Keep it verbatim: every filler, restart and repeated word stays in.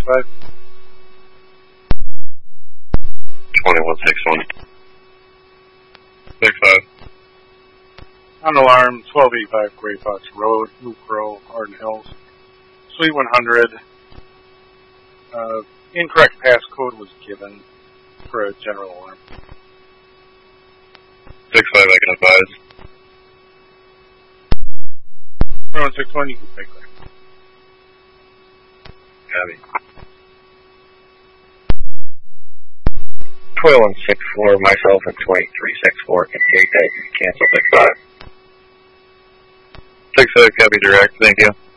five. twenty-one six one. six five. On alarm, twelve eighty-five Gray Fox Road, New Crow, Arden Hills. Suite one hundred. Uh, incorrect passcode was given for a general alarm. six five, I can advise. twenty-one six one, you can take clear. Copy. twenty-one six four, myself at twenty-three six four, can take that, cancel six five. six five, copy direct, thank you.